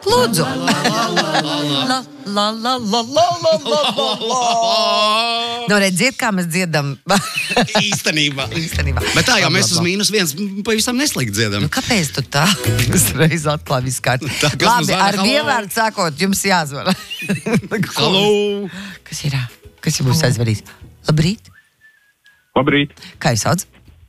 Lūdzu. La, la, la, la, la, la, la, la. Nu, redziet, kā mēs dziedam. Īstenībā. Bet tā jau mēs uz -1 pavisam neslikti dziedam. Nu, kāpēc tu tā? Es reiz atklāju visu kārtu. Labi, ar vienvārdu sākot, jums jāzvana. Halo! Kas ir? Kas ir būs aizvarīs? Labrīt. Labrīt. Kā jūs sauc?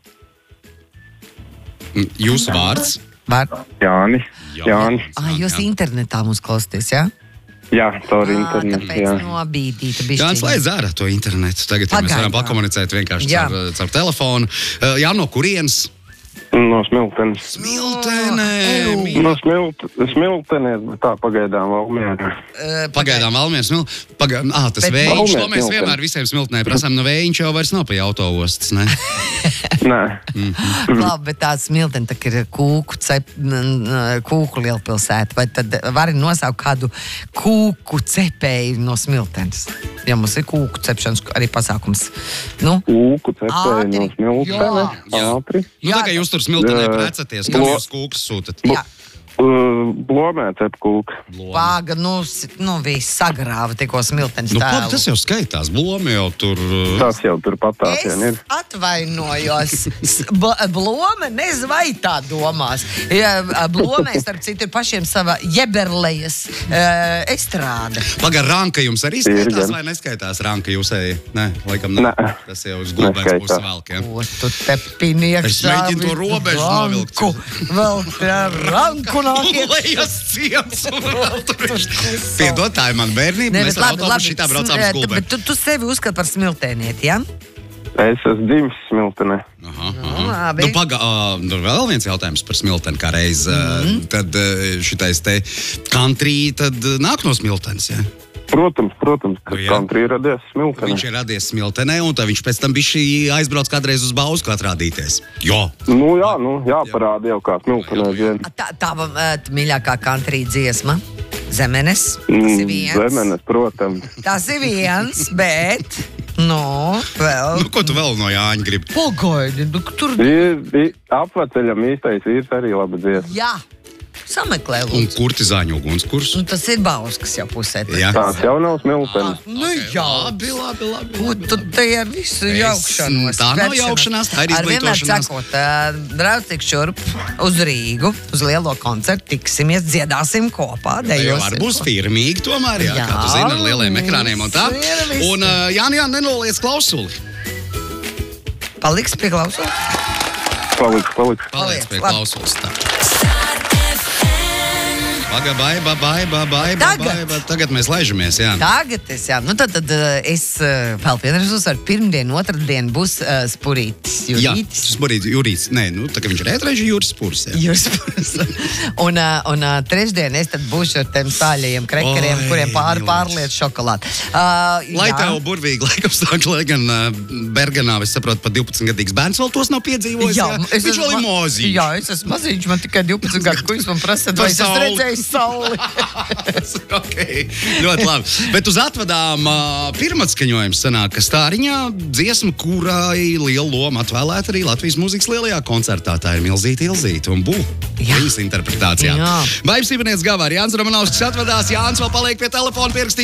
Jūsu vārds? Jānis. Jūs internetā mūs klausāties, jā? Jā, caur internetu. Tāpēc nobīdīta bišķiņa. Jānis slēdz ārā to internetu. Tagad mēs varam pakomunicēt vienkārši caur telefonu. Jā, no kurienes? No Smiltenes. Smiltenē! No Smiltenes, bet tā pagaidām Valmiera. Pagaidām Valmiers. Tas Vējiņš, to mēs vienmēr visiem Smiltenē prasām. No Vējiņš jau vairs nav pa autoostas, ne? Nē. Labi, bet tā Smiltene tā ir kūku lielpilsēta. Vai tad vari nosaukt kādu kūku cepēju no Smiltenes? Ja mums ir kūku cepšanas arī pasākums. Nu? Kūku cepēju no Smiltenes. Ātri. Tā kā jūs tur Smiltenē precaties, kam jūs kūkas sūtat? Jā. Blomē cep kūku. Pāga, viss sagrāva tikko Smiltenes tēlu. Tas jau skaitās, blome jau tur... Tas jau tur patās, jā, ir. Es atvainojos. Blome, nezinu, vai tā domās. Blomē, starp citu, ir pašiem sava Jeberlejas estrāde. Pagar, Ranka jums arī skaitās vai neskaitās Ranka jūsēji? Nē, laikam ne. Tas jau uz gulbēns būs vēlk, ja? Ko tu te piniekšā? Es mēģinu to robežu novilkt. Vēl Ranku Lejas ciems un vēl tur. Piedotāji man bērnība, mēs ar autobusu šitā braucām uz Gulbeni. Bet tu sevi uzskat par smiltēnieti, ja? Es esmu dzimis Smiltenē. Labi. Tur vēl viens jautājums par Smilteni kā reiz. Tad šitais te country tad nāk no Smiltenes, ja? Protams, ka country ir radies Smiltenē. Viņš ir radies Smiltenē, un tad viņš pēc tam bišķi aizbrauc kādreiz uz Bausku atrādīties. Jā. Jāparāda jau kā Smiltenē dzied. Tava mīļākā country dziesma? Zemenes? Tas ir viens. Zemenes, protams. Tas ir viens, bet... vēl... Ko tu vēl no Jāņa gribi? Pagaidi, tur... Apveceļam īstais īrs arī laba dziesma. Jā. Sameklē, lūdzu. Un kurtizāņu ugunskurs? Tas ir Bauskas jau pusē. Tās jau nav Smiltenes. Labi. Tu te ar visu jaukšanos. Tā nav jaukšanās, tā ir izglītošanās. Ar vienmēr sakot, brauc tik šurp uz Rīgu, uz lielo koncertu, tiksimies, dziedāsim kopā, dejosim. Var būs firmīgi tomēr, jā, kā tu zini, ar lieliem ekrāniem un tā. Un Jāni, nenoliec klausuli. Paliks pie klausuli? Paliks pie klausulas, tā. Tagad mēs laižamies, jā. Tad es vēl vienreiz uzsveru, pirmdien, otrdien būs Spurītis, Jurītis. Jā, Spurītis, Jurītis. Nē, tā kā viņš ir ētraiži Juris Spurs, jā. Juris Spurs. Un trešdien es tad būšu ar tiem sāļajiem krekeriem, kuriem pārliet šokolādi. Lai tev burvīgi laikam sāk, lai gan Bergenā, es saprotu, pa 12-gadīgs bērns vēl tos nav piedzīvojis, jā. Viņš vēl ir mozīņš. Jā, es esmu mazīņš, man tikai 12 gadu, ko jūs man prasat, vai es esmu redzējis sauli. Okay. Ļoti labi. Bet uz atvadām pirmatskaņojums sanāk, ka Stāriņā dziesma, kurai lielu lomu atvēlēt arī Latvijas mūzikas lielajā koncertā. Tā ir Milzīta Ilzīta un Bū. Viņas interpretācijā. Vaibs Ibanēts Gavāri, Jānis Romanovskis atvadās, Jānis vēl paliek pie telefona, pierakstīs